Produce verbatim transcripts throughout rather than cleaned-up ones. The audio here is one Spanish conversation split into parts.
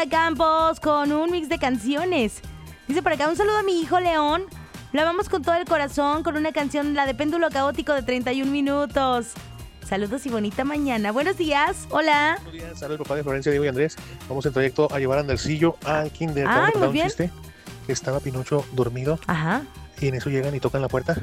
Sara Campos con un mix de canciones. Dice por acá, un saludo a mi hijo León. Lo amamos con todo el corazón con una canción, la de Péndulo Caótico de treinta y un minutos. Saludos y bonita mañana. Buenos días. Hola. Buenos días. Sara, el papá de Florencia, Diego y Andrés. Vamos en trayecto a llevar a Andercillo al kinder. Ay, muy bien. Un chiste que estaba Pinocho dormido. Ajá. Y en eso llegan y tocan la puerta.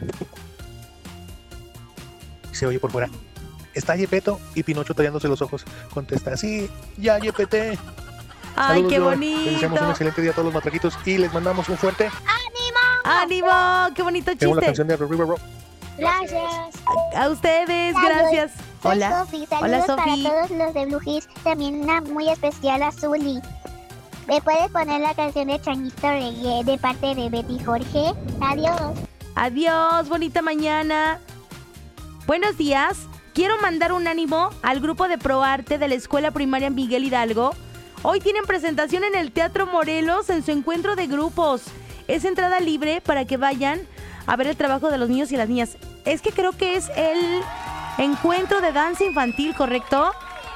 Y se oye por fuera: está Yepeto. Y Pinocho tallándose los ojos contesta: sí, ya Yepete. Ay, Saludos, qué Diego. bonito. Les deseamos un excelente día a todos los matraquitos y les mandamos un fuerte ¡Ánimo! ¡Ánimo! ¡Qué bonito Tengo la chiste! canción de River Rock. Gracias. A ustedes, Saludos. gracias. Soy Hola. Sofi. Saludos Hola, para Sofi. todos los de Blue Hills. También una muy especial a Zuli. ¿Me puedes poner la canción de Changuito Reggae de parte de Betty Jorge? Adiós. Adiós, bonita mañana. Buenos días. Quiero mandar un ánimo al grupo de ProArte de la Escuela Primaria Miguel Hidalgo. Hoy tienen presentación en el Teatro Morelos en su encuentro de grupos. Es entrada libre para que vayan a ver el trabajo de los niños y las niñas. Es que creo que es el encuentro de danza infantil, ¿correcto?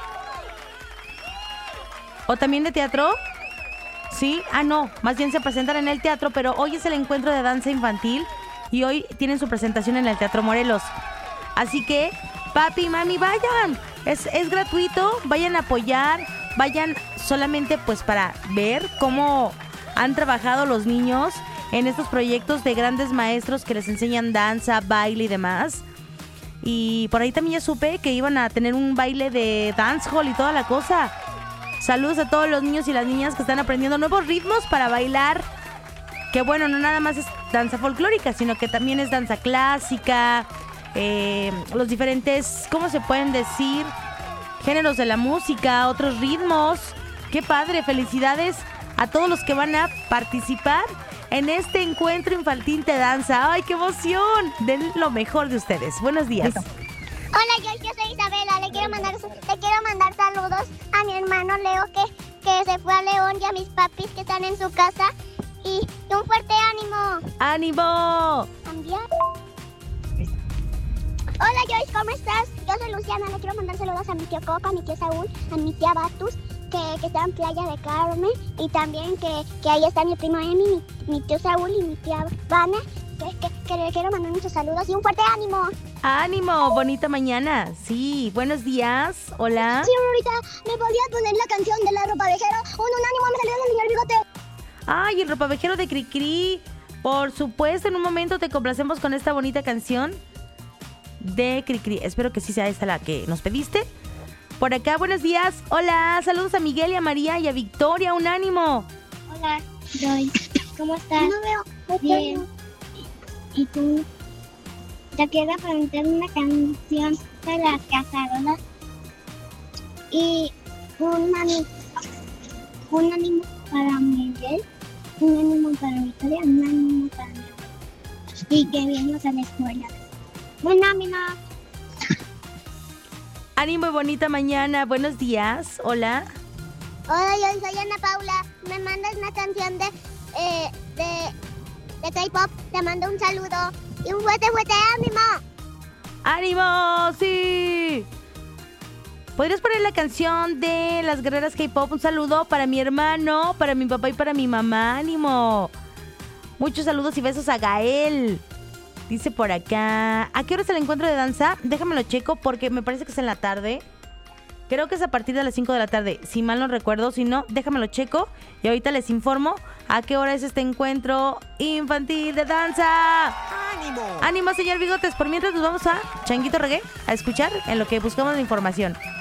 ¿O también de teatro? Sí, ah no, más bien se presentan en el teatro, pero hoy es el encuentro de danza infantil y hoy tienen su presentación en el Teatro Morelos. Así que, papi, mami, vayan. Es, es gratuito, vayan a apoyar, vayan solamente pues para ver cómo han trabajado los niños en estos proyectos de grandes maestros que les enseñan danza, baile y demás. Y por ahí también ya supe que iban a tener un baile de dancehall y toda la cosa. Saludos a todos los niños y las niñas que están aprendiendo nuevos ritmos para bailar. Que bueno, no nada más es danza folclórica, sino que también es danza clásica, eh, los diferentes, ¿cómo se pueden decir? Géneros de la música, otros ritmos. ¡Qué padre! Felicidades a todos los que van a participar en este encuentro infantil de danza. ¡Ay, qué emoción! Den lo mejor de ustedes. Buenos días. Hola, yo, yo soy Isabela. Le quiero mandar le quiero mandar saludos a mi hermano Leo que, que se fue a León y a mis papis que están en su casa. Y, y un fuerte ánimo. ¡Ánimo! ¿Cambiar? Hola Joyce, ¿cómo estás? Yo soy Luciana, le quiero mandar saludos a mi tío Coco, a mi tío Saúl, a mi tía Batus, que, que está en Playa de Carmen, y también que, que ahí está mi primo Emi, mi, mi tío Saúl y mi tía Vane, que, que, que le quiero mandar muchos saludos y un fuerte ánimo. ¡Ánimo! Bonita mañana. Sí, buenos días. Hola. Sí, ahorita ¿me podrías poner la canción de la ropa vejero? Un, un ánimo, me salió del señor bigote. ¡Ay, el ropavejero de Cricri! Por supuesto, en un momento te complacemos con esta bonita canción de Cricri. Espero que sí sea esta la que nos pediste. Por acá, buenos días. Hola, saludos a Miguel y a María y a Victoria. ¡Un ánimo! Hola, Joyce. ¿Cómo estás? No veo. Bien. ¿Y, y tú? Te quiero preguntar una canción de las cazadoras y un ánimo, un ánimo para Miguel, un ánimo para Victoria, un ánimo para mí. Y que vienes a la escuela. Buen ánimo. Ánimo y bonita mañana. Buenos días. Hola. Hola, yo soy Ana Paula. Me mandas una canción de, eh, de, de K-pop. Te mando un saludo y un fuerte, fuerte ánimo. ¡Ánimo! ¡Sí! ¿Podrías poner la canción de las guerreras K-pop? Un saludo para mi hermano, para mi papá y para mi mamá. ¡Ánimo! Muchos saludos y besos a Gael. Dice por acá, ¿a qué hora es el encuentro de danza? Déjamelo checo porque me parece que es en la tarde. Creo que es a partir de las cinco de la tarde, si mal no recuerdo. Si no, déjamelo checo y ahorita les informo a qué hora es este encuentro infantil de danza. ¡Ánimo! ¡Ánimo, señor Bigotes! Por mientras nos vamos a Changuito Reggae a escuchar en lo que buscamos la información.